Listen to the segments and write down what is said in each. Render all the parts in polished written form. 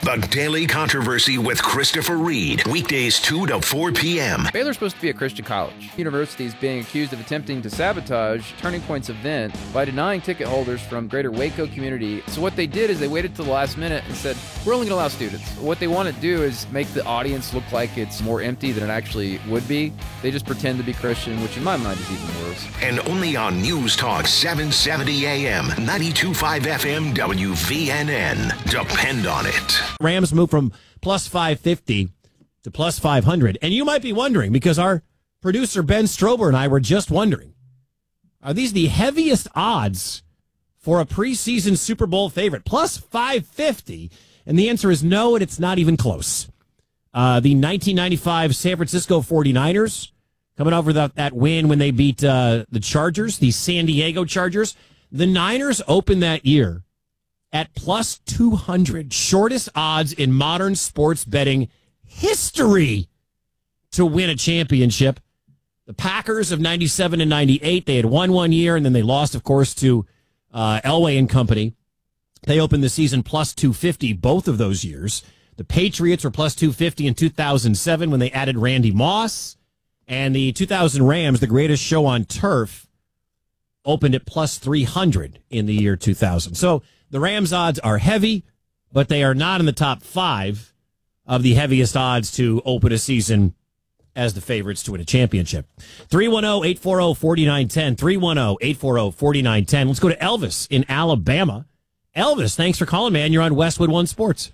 The Daily Controversy with Christopher Reed. Weekdays 2 to 4 p.m. Baylor's supposed to be a Christian college. The university is being accused of attempting to sabotage Turning Point's event by denying ticket holders from greater Waco community. So what they did is they waited till the last minute and said, we're only going to allow students. What they want to do is make the audience look like it's more empty than it actually would be. They just pretend to be Christian, which in my mind is even worse. And only on News Talk 770 AM, 92.5 FM, WVNN. Depend on it. Rams moved from plus 550 to plus 500. And you might be wondering, because our producer Ben Strober and I were just wondering, are these the heaviest odds for a preseason Super Bowl favorite? Plus 550. And the answer is no, and it's not even close. The 1995 San Francisco 49ers coming over that win when they beat the Chargers, the San Diego Chargers. The Niners opened that year at plus 200, shortest odds in modern sports betting history to win a championship. The Packers of 97 and 98, they had won 1 year, and then they lost, of course, to Elway and company. They opened the season plus 250 both of those years. The Patriots were plus 250 in 2007 when they added Randy Moss. And the 2000 Rams, the greatest show on turf, opened at plus 300 in the year 2000. So the Rams odds are heavy, but they are not in the top 5 of the heaviest odds to open a season as the favorites to win a championship. 310-840-4910. 310-840-4910. Let's go to Elvis in Alabama. Elvis, thanks for calling, man. You're on Westwood One Sports.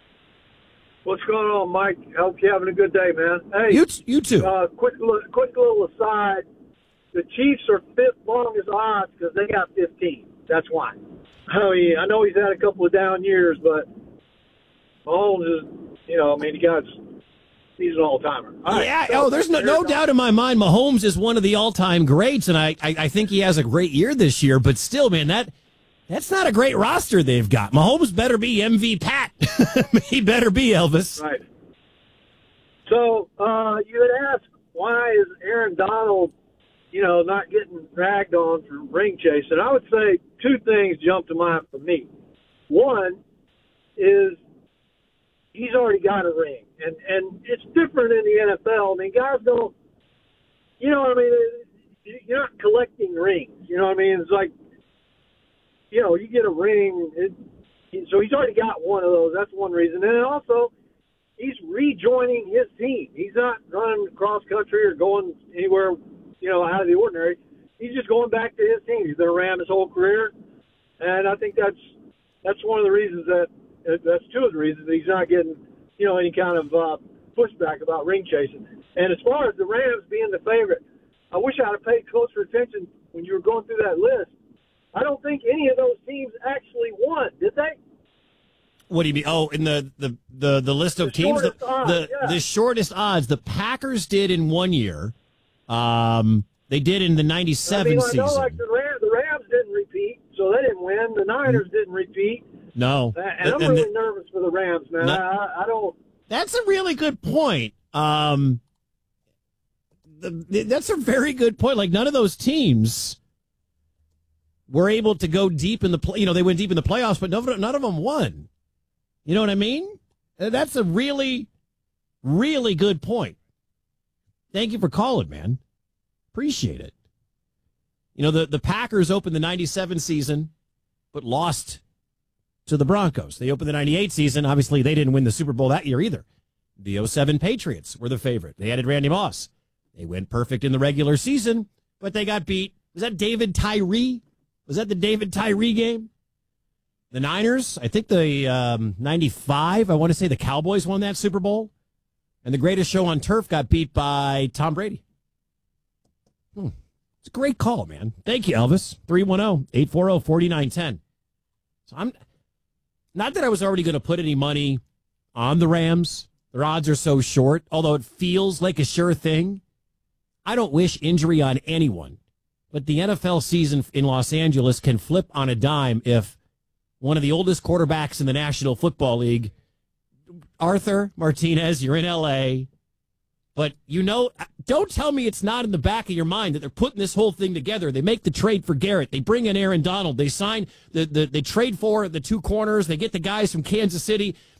What's going on, Mike? Hope you're having a good day, man. Hey, you too. Quick little aside. The Chiefs are fifth longest odds because they got 15. That's why. I know he's had a couple of down years, but Mahomes is, he's an all-timer. There's no doubt in my mind Mahomes is one of the all-time greats, and I think he has a great year this year, but still, man, that's not a great roster they've got. Mahomes better be MV Pat. He better be, Elvis. Right. So you had asked, why is Aaron Donald, not getting dragged on for ring chase? And I would say two things jump to mind for me. One is he's already got a ring. And it's different in the NFL. I mean, guys don't, you're not collecting rings. You know what I mean? It's like, you get a ring. So he's already got one of those. That's one reason. And then also, he's rejoining his team. He's not running cross country or going anywhere, out of the ordinary. He's just going back to his team. He's been a Ram his whole career. And I think that's one of the reasons that's two of the reasons that he's not getting, any kind of pushback about ring chasing. And as far as the Rams being the favorite, I wish I had paid closer attention when you were going through that list. I don't think any of those teams actually won, did they? What do you mean? Oh, in the list of teams, the shortest odds. The Packers did in 1 year. They did in the 97 season. I know, like the Rams didn't repeat, so they didn't win. The Niners didn't repeat. No, and I'm really nervous for the Rams, man. I don't. That's a really good point. That's a very good point. Like, none of those teams were able to go deep in the play. They went deep in the playoffs, but none of them won. You know what I mean? That's a really, really good point. Thank you for calling, man. Appreciate it. The Packers opened the 97 season, but lost to the Broncos. They opened the 98 season. Obviously, they didn't win the Super Bowl that year either. The 07 Patriots were the favorite. They added Randy Moss. They went perfect in the regular season, but they got beat. Was that David Tyree? Was that the David Tyree game? The Niners, I think the 95, I want to say the Cowboys won that Super Bowl. And the greatest show on turf got beat by Tom Brady. It's a great call, man. Thank you, Elvis. 310-840-4910. So I'm not that I was already going to put any money on the Rams. Their odds are so short, although it feels like a sure thing. I don't wish injury on anyone. But the NFL season in Los Angeles can flip on a dime if one of the oldest quarterbacks in the National Football League, Arthur Martinez, you're in L.A., but don't tell me it's not in the back of your mind that they're putting this whole thing together. They make the trade for Garrett. They bring in Aaron Donald. They sign they trade for the two corners. They get the guys from Kansas City.